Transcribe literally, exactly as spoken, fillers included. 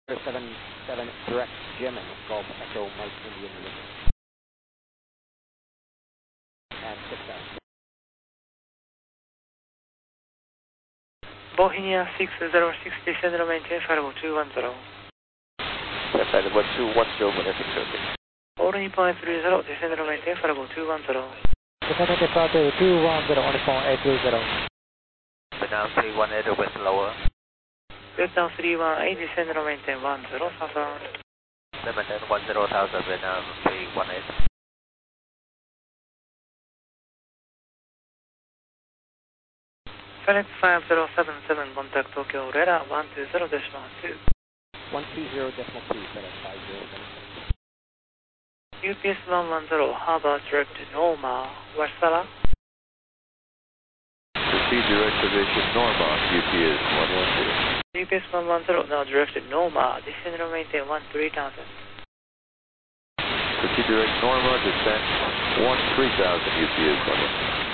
seven seven direct German, Golf Echo Mike Indian Union. And success. Bohemia six zero six, descend and maintain Fargo two one zero. Descend one two one zero for the six zero six. All Nippon three zero, descend and maintain Fargo two one zero. Descend and departure two one zero, on the phone eight three zero. Vietnam three one eight with lower. Vietnam three one eight, descend and maintain one zero thousand. Maintain one zero thousand, Vietnam three one eight. Flight five zero seven seven, contact Tokyo radar one two zero decimal two. one two zero decimal two, FedEx five zero seven seven. U P S one one zero, harbor direct Norma, Warsala. Proceed direct position Norma, U P S one one zero. U P S one one zero, now directed Norma, descend and maintain one three thousand. Proceed direct Norma, descent one three thousand, U P S one one zero.